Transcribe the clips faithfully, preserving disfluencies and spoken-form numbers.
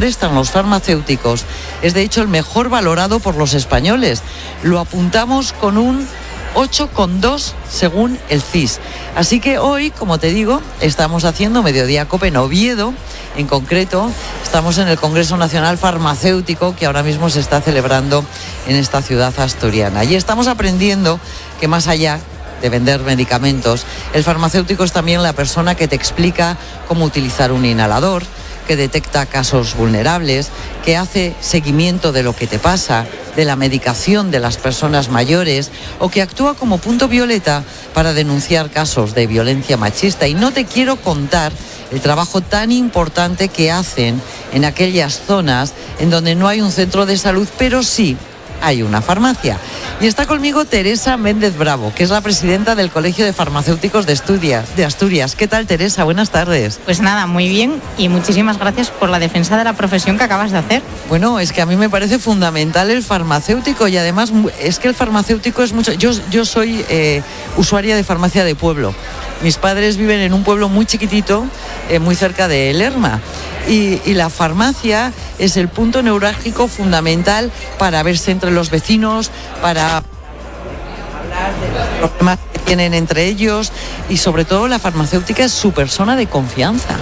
prestan los farmacéuticos es de hecho el mejor valorado por los españoles. Lo apuntamos con un ocho coma dos según el C I S. Así que hoy, como te digo, estamos haciendo Mediodía Cope en Oviedo. En concreto, estamos en el Congreso Nacional Farmacéutico que ahora mismo se está celebrando en esta ciudad asturiana. Y estamos aprendiendo que más allá de vender medicamentos, el farmacéutico es también la persona que te explica cómo utilizar un inhalador, que detecta casos vulnerables, que hace seguimiento de lo que te pasa, de la medicación de las personas mayores, o que actúa como punto violeta para denunciar casos de violencia machista. Y no te quiero contar el trabajo tan importante que hacen en aquellas zonas en donde no hay un centro de salud, pero sí hay una farmacia. Y está conmigo Teresa Méndez Bravo, que es la presidenta del Colegio de Farmacéuticos de Asturias. De Asturias. ¿Qué tal, Teresa? Buenas tardes. Pues nada, muy bien y muchísimas gracias por la defensa de la profesión que acabas de hacer. Bueno, es que a mí me parece fundamental el farmacéutico y además es que el farmacéutico es mucho... Yo, yo soy eh, usuaria de farmacia de pueblo. Mis padres viven en un pueblo muy chiquitito, eh, muy cerca de Lerma. Y, y la farmacia es el punto neurálgico fundamental para verse entre los vecinos, para hablar de los problemas que tienen entre ellos y sobre todo la farmacéutica es su persona de confianza.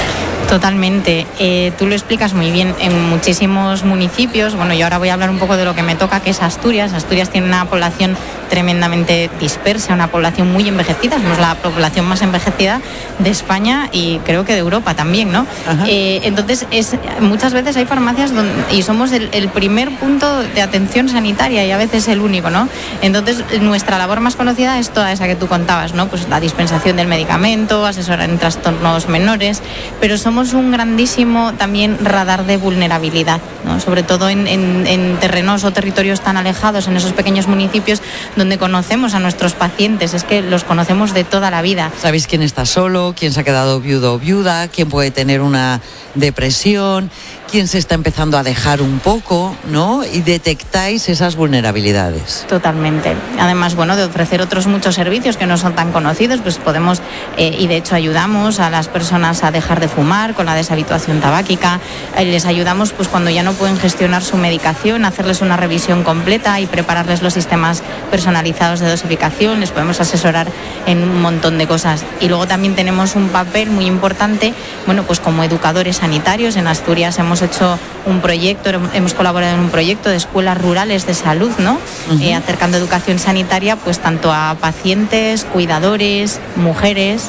Totalmente. Eh, tú lo explicas muy bien en muchísimos municipios. Bueno, yo ahora voy a hablar un poco de lo que me toca, que es Asturias. Asturias tiene una población tremendamente dispersa, una población muy envejecida. Somos la población más envejecida de España y creo que de Europa también, ¿no? Eh, entonces, es, muchas veces hay farmacias donde, y somos el, el primer punto de atención sanitaria y a veces el único, ¿no? Entonces, nuestra labor más conocida es toda esa que tú contabas, ¿no? Pues la dispensación del medicamento, asesorar en trastornos menores, pero somos un grandísimo también radar de vulnerabilidad, ¿no? Sobre todo en, en, en terrenos o territorios tan alejados, en esos pequeños municipios donde conocemos a nuestros pacientes, es que los conocemos de toda la vida. ¿Sabéis quién está solo, quién se ha quedado viudo o viuda, quién puede tener una depresión, quién se está empezando a dejar un poco, ¿no? Y detectáis esas vulnerabilidades. Totalmente. Además, bueno, de ofrecer otros muchos servicios que no son tan conocidos, pues podemos, eh, y de hecho ayudamos a las personas a dejar de fumar con la deshabituación tabáquica, eh, les ayudamos pues cuando ya no pueden gestionar su medicación, hacerles una revisión completa y prepararles los sistemas personalizados de dosificación, les podemos asesorar en un montón de cosas. Y luego también tenemos un papel muy importante, bueno, pues como educadores sanitarios. En Asturias hemos hecho un proyecto, hemos colaborado en un proyecto de escuelas rurales de salud, ¿no? Uh-huh. Eh, acercando educación sanitaria pues tanto a pacientes, cuidadores, mujeres.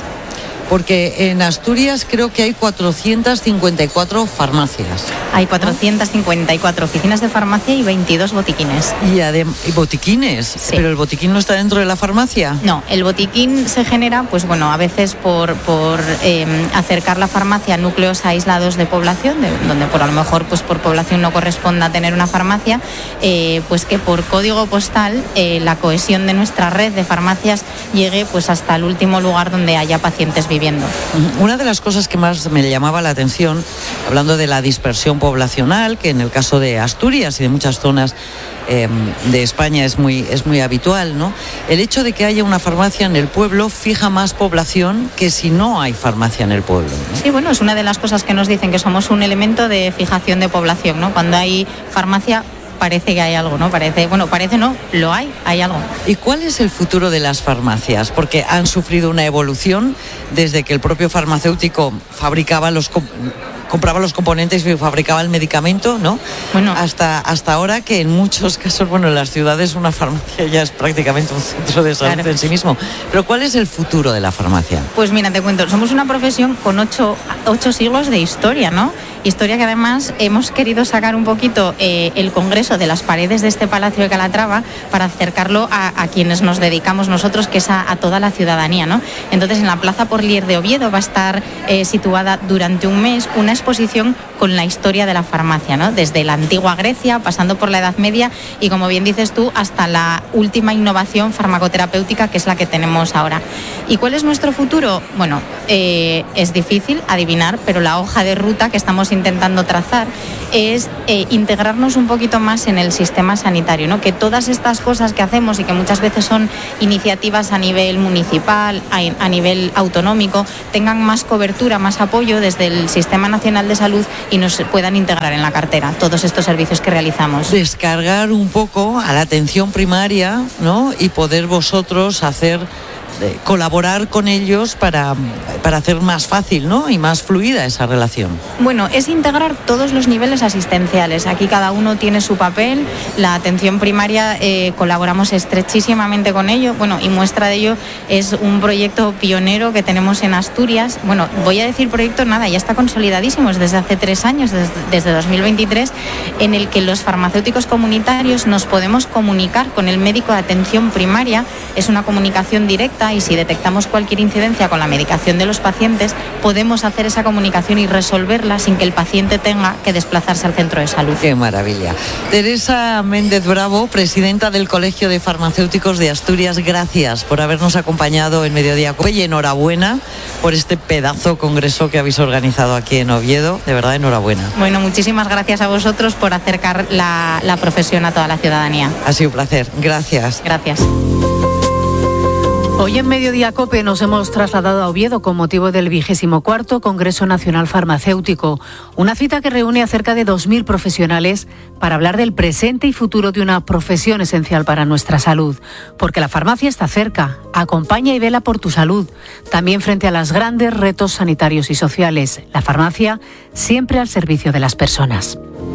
Porque en Asturias creo que hay cuatrocientas cincuenta y cuatro farmacias. Hay cuatrocientas cincuenta y cuatro oficinas de farmacia y veintidós botiquines. ¿Y, adem- y botiquines? Sí. ¿Pero el botiquín no está dentro de la farmacia? No, el botiquín se genera, pues bueno, a veces por, por eh, acercar la farmacia a núcleos aislados de población, de, donde por a lo mejor pues por población no corresponda tener una farmacia, eh, pues que por código postal eh, la cohesión de nuestra red de farmacias llegue pues hasta el último lugar donde haya pacientes viviendo. Una de las cosas que más me llamaba la atención, hablando de la dispersión poblacional, que en el caso de Asturias y de muchas zonas eh, de España es muy, es muy habitual, ¿no? El hecho de que haya una farmacia en el pueblo fija más población que si no hay farmacia en el pueblo, ¿no? Sí, bueno, es una de las cosas que nos dicen, que somos un elemento de fijación de población, ¿no? Cuando hay farmacia parece que hay algo, ¿no? Parece, bueno, parece no, lo hay, hay algo. ¿Y cuál es el futuro de las farmacias? Porque han sufrido una evolución desde que el propio farmacéutico fabricaba los compraba los componentes y fabricaba el medicamento, ¿no? Bueno, hasta hasta ahora que en muchos casos, bueno, en las ciudades una farmacia ya es prácticamente un centro de salud, claro, en sí mismo. Pero ¿cuál es el futuro de la farmacia? Pues mira, te cuento, somos una profesión con ocho, ocho siglos de historia, ¿no? Historia que además hemos querido sacar un poquito eh, el Congreso de las paredes de este Palacio de Calatrava para acercarlo a, a quienes nos dedicamos nosotros, que es a, a toda la ciudadanía, ¿no? Entonces, en la Plaza Porlier de Oviedo va a estar eh, situada durante un mes una exposición con la historia de la farmacia, ¿no? Desde la antigua Grecia, pasando por la Edad Media y, como bien dices tú, hasta la última innovación farmacoterapéutica, que es la que tenemos ahora. ¿Y cuál es nuestro futuro? Bueno, eh, es difícil adivinar, pero la hoja de ruta que estamos intentando trazar es eh, integrarnos un poquito más en el sistema sanitario, ¿no? Que todas estas cosas que hacemos y que muchas veces son iniciativas a nivel municipal, a, a nivel autonómico, tengan más cobertura, más apoyo desde el Sistema Nacional de Salud y nos puedan integrar en la cartera todos estos servicios que realizamos. Descargar un poco a la atención primaria, ¿no? Y poder vosotros hacer, eh, colaborar con ellos para, para hacer más fácil, ¿no? Y más fluida esa relación. Bueno, es integrar todos los niveles asistenciales. Aquí cada uno tiene su papel. La atención primaria eh, colaboramos estrechísimamente con ello. Bueno, y muestra de ello es un proyecto pionero que tenemos en Asturias. Bueno, voy a decir proyecto, nada, ya está consolidadísimo es desde hace tres años, desde, desde dos mil veintitrés, en el que los farmacéuticos comunitarios nos podemos comunicar con el médico de atención primaria. Es una comunicación directa y si detectamos cualquier incidencia con la medicación de los pacientes, podemos hacer esa comunicación y resolverla sin que el paciente tenga que desplazarse al centro de salud. ¡Qué maravilla! Teresa Méndez Bravo, presidenta del Colegio de Farmacéuticos de Asturias, gracias por habernos acompañado en Mediodía Cope y enhorabuena por este pedazo congreso que habéis organizado aquí en Oviedo. De verdad, enhorabuena. Bueno, muchísimas gracias a vosotros por acercar la, la profesión a toda la ciudadanía. Ha sido un placer. Gracias. Gracias. Hoy en Mediodía Cope nos hemos trasladado a Oviedo con motivo del vigésimo cuarto Congreso Nacional Farmacéutico, una cita que reúne a cerca de dos mil profesionales para hablar del presente y futuro de una profesión esencial para nuestra salud, porque la farmacia está cerca, acompaña y vela por tu salud, también frente a los grandes retos sanitarios y sociales. La farmacia siempre al servicio de las personas.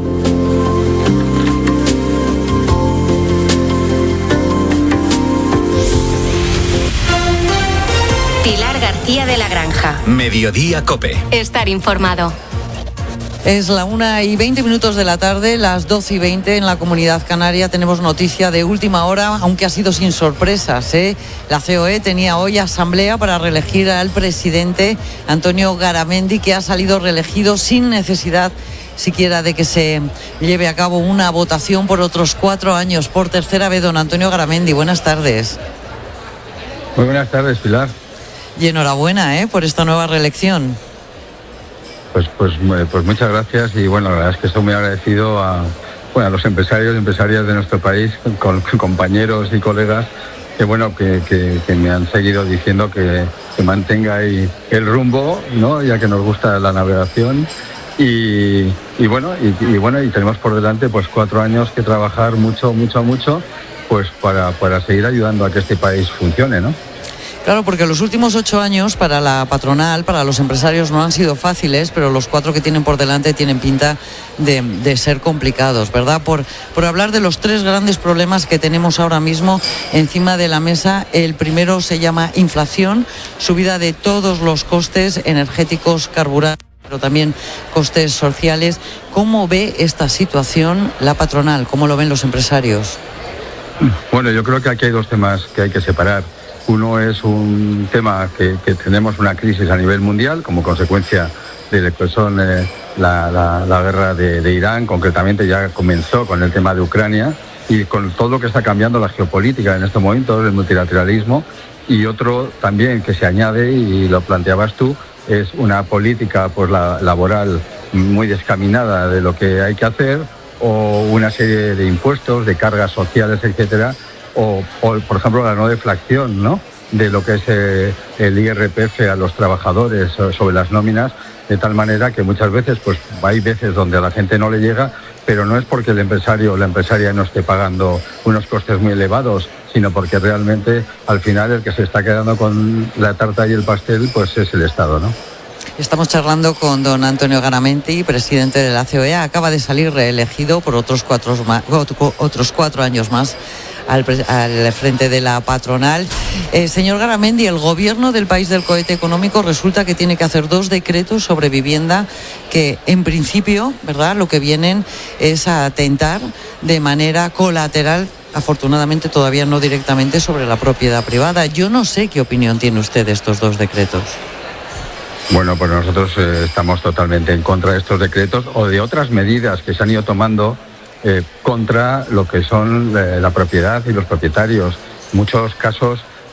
Pilar García de la Granja. Mediodía Cope. Estar informado. Es la una y veinte minutos de la tarde, las doce y veinte en la Comunidad Canaria. Tenemos noticia de última hora, aunque ha sido sin sorpresas, ¿eh? La C O E tenía hoy asamblea para reelegir al presidente Antonio Garamendi, que ha salido reelegido sin necesidad siquiera de que se lleve a cabo una votación por otros cuatro años, por tercera vez. Don Antonio Garamendi, buenas tardes. Muy buenas tardes, Pilar. Y enhorabuena, ¿eh? Por esta nueva reelección. Pues, pues, pues muchas gracias y bueno, la verdad es que estoy muy agradecido a, bueno, a los empresarios y empresarias de nuestro país, con, con compañeros y colegas que bueno que, que, que me han seguido diciendo que, que mantenga ahí el rumbo, ¿no? Ya que nos gusta la navegación y, y bueno y, y bueno y tenemos por delante pues cuatro años que trabajar mucho mucho mucho pues para para seguir ayudando a que este país funcione, ¿no? Claro, porque los últimos ocho años para la patronal, para los empresarios no han sido fáciles, pero los cuatro que tienen por delante tienen pinta de, de ser complicados, ¿verdad? Por, por hablar de los tres grandes problemas que tenemos ahora mismo encima de la mesa, el primero se llama inflación, subida de todos los costes energéticos, carburantes, pero también costes sociales. ¿Cómo ve esta situación la patronal? ¿Cómo lo ven los empresarios? Bueno, yo creo que aquí hay dos temas que hay que separar. Uno es un tema que, que tenemos una crisis a nivel mundial como consecuencia de lo que son eh, la, la, la guerra de, de Irán, concretamente ya comenzó con el tema de Ucrania y con todo lo que está cambiando la geopolítica en estos momentos, el multilateralismo, y otro también que se añade, y lo planteabas tú, es una política pues, la, laboral muy descaminada de lo que hay que hacer, o una serie de impuestos, de cargas sociales, etcétera, O, o, por ejemplo, la no deflación, ¿no?, de lo que es eh, el I R P F a los trabajadores sobre las nóminas, de tal manera que muchas veces, pues hay veces donde a la gente no le llega, pero no es porque el empresario o la empresaria no esté pagando unos costes muy elevados, sino porque realmente al final el que se está quedando con la tarta y el pastel, pues es el Estado, ¿no? Estamos charlando con don Antonio Garamendi, presidente de la C O E. Acaba de salir reelegido por otros cuatro, otros cuatro años más al, al frente de la patronal. Eh, señor Garamendi, el gobierno del país del cohete económico resulta que tiene que hacer dos decretos sobre vivienda que en principio, ¿verdad?, lo que vienen es a atentar de manera colateral, afortunadamente todavía no directamente, sobre la propiedad privada. Yo no sé qué opinión tiene usted de estos dos decretos. Bueno, pues nosotros eh, estamos totalmente en contra de estos decretos o de otras medidas que se han ido tomando eh, contra lo que son eh, la propiedad y los propietarios. En muchos casos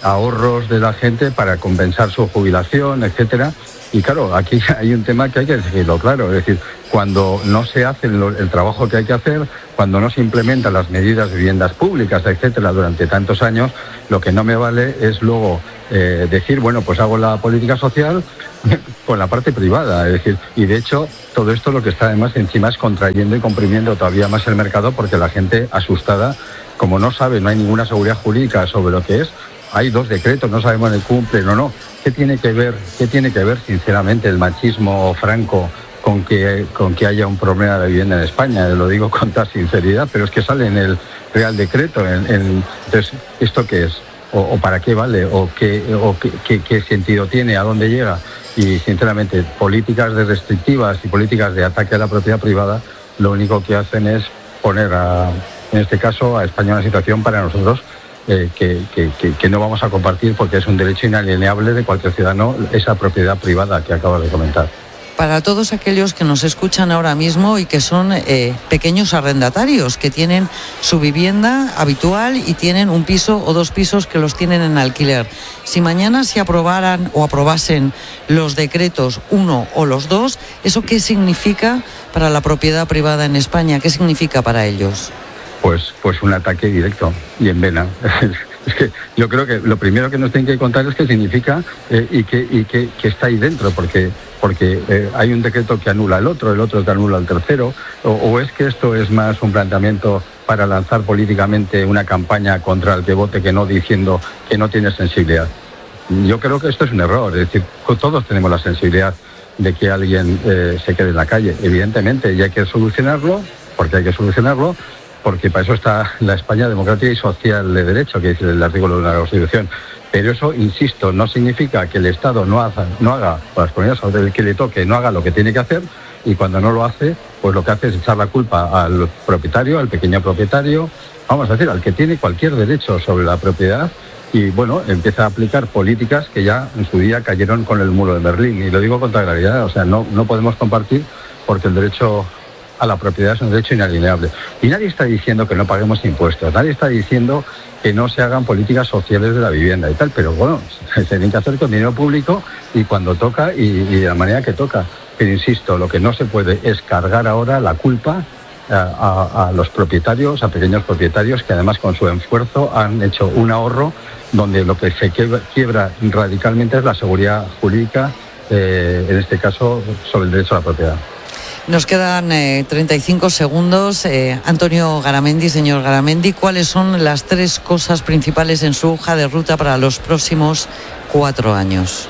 ahorros de la gente para compensar su jubilación, etcétera. Y claro, aquí hay un tema que hay que decirlo claro, es decir, cuando no se hace el, el trabajo que hay que hacer, cuando no se implementan las medidas de viviendas públicas, etcétera, durante tantos años, lo que no me vale es luego eh, decir, bueno, pues hago la política social con la parte privada, es decir, y de hecho todo esto lo que está además encima es contrayendo y comprimiendo todavía más el mercado, porque la gente asustada, como no sabe, no hay ninguna seguridad jurídica sobre lo que es. Hay dos decretos, no sabemos si cumplen o no. ¿Qué tiene que ver, qué tiene que ver, sinceramente, el machismo franco con que, con que haya un problema de vivienda en España? Lo digo con toda sinceridad, pero es que sale en el Real Decreto. En, en, entonces, ¿esto qué es? O, ¿O para qué vale? ¿O, qué, o qué, qué, qué sentido tiene? ¿A dónde llega? Y, sinceramente, políticas de restrictivas y políticas de ataque a la propiedad privada, lo único que hacen es poner, a, en este caso, a España en una situación para nosotros Eh, que, que, que, que no vamos a compartir, porque es un derecho inalienable de cualquier ciudadano, esa propiedad privada que acabas de comentar. Para todos aquellos que nos escuchan ahora mismo y que son eh, pequeños arrendatarios, que tienen su vivienda habitual y tienen un piso o dos pisos que los tienen en alquiler, si mañana se aprobaran o aprobasen los decretos uno o los dos, ¿eso qué significa para la propiedad privada en España? ¿Qué significa para ellos? Pues, pues un ataque directo y en vena. Es que yo creo que lo primero que nos tienen que contar es qué significa eh, y qué y qué, qué está ahí dentro, porque porque eh, hay un decreto que anula el otro, el otro que anula el tercero, o, o es que esto es más un planteamiento para lanzar políticamente una campaña contra el que vote que no, diciendo que no tiene sensibilidad. Yo creo que esto es un error, es decir, todos tenemos la sensibilidad de que alguien eh, se quede en la calle, evidentemente, y hay que solucionarlo, porque hay que solucionarlo, porque para eso está la España democrática y social de derecho, que dice el artículo de la Constitución. Pero eso, insisto, no significa que el Estado no haga, no haga, o las comunidades el que le toque, no haga lo que tiene que hacer, y cuando no lo hace, pues lo que hace es echar la culpa al propietario, al pequeño propietario, vamos a decir, al que tiene cualquier derecho sobre la propiedad, y bueno, empieza a aplicar políticas que ya en su día cayeron con el muro de Berlín. Y lo digo con toda claridad, o sea, no, no podemos compartir, porque el derecho a la propiedad es un derecho inalienable. Y nadie está diciendo que no paguemos impuestos, nadie está diciendo que no se hagan políticas sociales de la vivienda y tal, pero bueno, se tienen que hacer con dinero público y cuando toca y, y de la manera que toca. Pero insisto, lo que no se puede es cargar ahora la culpa a, a, a los propietarios, a pequeños propietarios que además con su esfuerzo han hecho un ahorro donde lo que se quiebra, quiebra radicalmente es la seguridad jurídica, eh, en este caso sobre el derecho a la propiedad. Nos quedan eh, treinta y cinco segundos. Eh, Antonio Garamendi, señor Garamendi, ¿cuáles son las tres cosas principales en su hoja de ruta para los próximos cuatro años?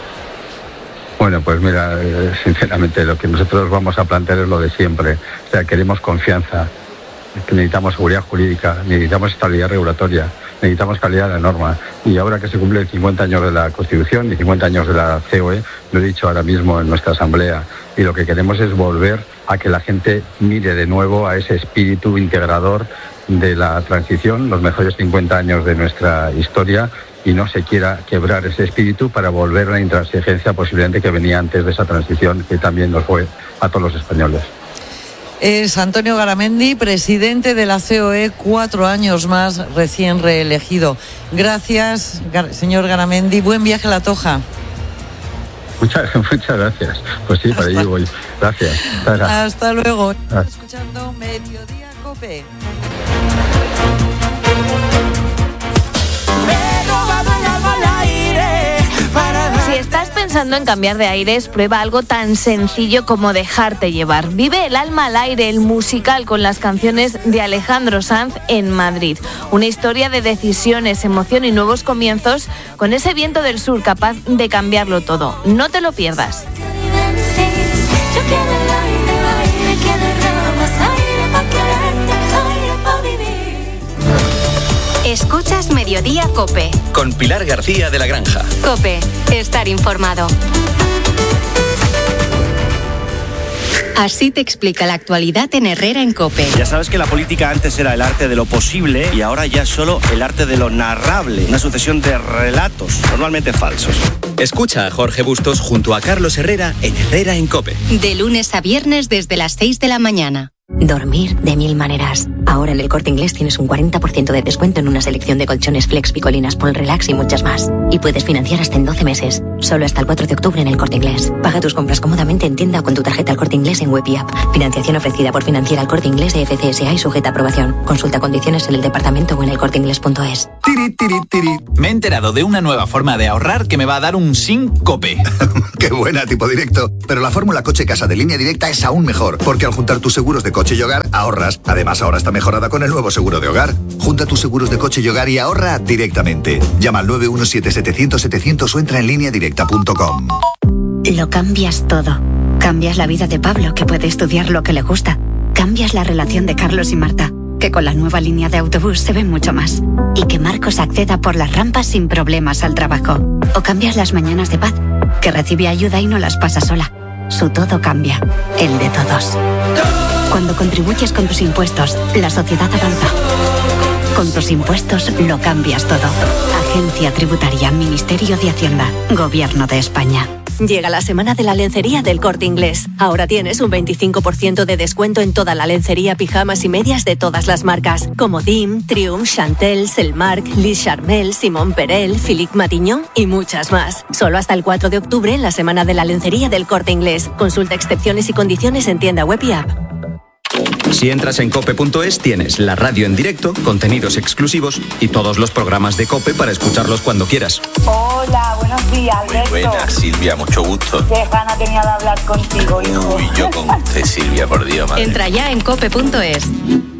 Bueno, pues mira, eh, sinceramente lo que nosotros vamos a plantear es lo de siempre. O sea, queremos confianza, necesitamos seguridad jurídica, necesitamos estabilidad regulatoria, necesitamos calidad de la norma. Y ahora que se cumplen cincuenta años de la Constitución y cincuenta años de la C O E, lo he dicho ahora mismo en nuestra asamblea, y lo que queremos es volver a que la gente mire de nuevo a ese espíritu integrador de la transición, los mejores cincuenta años de nuestra historia, y no se quiera quebrar ese espíritu para volver a la intransigencia posiblemente que venía antes de esa transición, que también nos fue a todos los españoles. Es Antonio Garamendi, presidente de la C O E, cuatro años más, recién reelegido. Gracias, señor Garamendi. Buen viaje a La Toja. Muchas, muchas gracias. Pues sí, para allí voy. Gracias. Hasta, Hasta luego. Ah. Escuchando Mediodía Cope. Si estás pensando en cambiar de aires, prueba algo tan sencillo como dejarte llevar. Vive el alma al aire, el musical con las canciones de Alejandro Sanz en Madrid. Una historia de decisiones, emoción y nuevos comienzos con ese viento del sur capaz de cambiarlo todo. No te lo pierdas. Escuchas Mediodía Cope. Con Pilar García de la Granja. Cope, estar informado. Así te explica la actualidad en Herrera en Cope. Ya sabes que la política antes era el arte de lo posible y ahora ya es solo el arte de lo narrable. Una sucesión de relatos, normalmente falsos. Escucha a Jorge Bustos junto a Carlos Herrera en Herrera en Cope. De lunes a viernes desde las seis de la mañana. Dormir de mil maneras. Ahora en El Corte Inglés tienes un cuarenta por ciento de descuento en una selección de colchones Flex, Picolinas, Pol Relax y muchas más. Y puedes financiar hasta en doce meses. Solo hasta el cuatro de octubre en El Corte Inglés. Paga tus compras cómodamente en tienda o con tu tarjeta El Corte Inglés en web y app. Financiación ofrecida por Financiera El Corte Inglés de F C S A y sujeta a aprobación. Consulta condiciones en el departamento o en elcorteinglés punto es. Tiri, tiri, tiri. Me he enterado de una nueva forma de ahorrar que me va a dar un síncope. ¡Qué buena, tipo directo! Pero la fórmula coche-casa de Línea Directa es aún mejor, porque al juntar tus seguros de coche y hogar, ahorras. Además, ahora está mejorada con el nuevo seguro de hogar. Junta tus seguros de coche y hogar y ahorra directamente. Llama al nueve uno siete setecientos setecientos o entra en línea directa punto com. Lo cambias todo. Cambias la vida de Pablo, que puede estudiar lo que le gusta. Cambias la relación de Carlos y Marta, que con la nueva línea de autobús se ven mucho más. Y que Marcos acceda por las rampas sin problemas al trabajo. O cambias las mañanas de Paz, que recibe ayuda y no las pasa sola. Su todo cambia, el de todos. Cuando contribuyes con tus impuestos, la sociedad avanza. Con tus impuestos lo cambias todo. Agencia Tributaria, Ministerio de Hacienda, Gobierno de España. Llega la semana de la lencería del Corte Inglés. Ahora tienes un veinticinco por ciento de descuento en toda la lencería, pijamas y medias de todas las marcas, como D I M, Triumph, Chantel, Selmark, Lis Charmel, Simón Perel, Philippe Matignon y muchas más. Solo hasta el cuatro de octubre en la semana de la lencería del Corte Inglés. Consulta excepciones y condiciones en tienda web y app. Si entras en cope punto es tienes la radio en directo, contenidos exclusivos y todos los programas de COPE para escucharlos cuando quieras. Hola, buenos días, Alberto. Muy buenas, Silvia, mucho gusto. Qué gana tenía de hablar contigo, hijo. Uy, yo con usted, Silvia, por Dios, madre. Entra ya en cope punto es.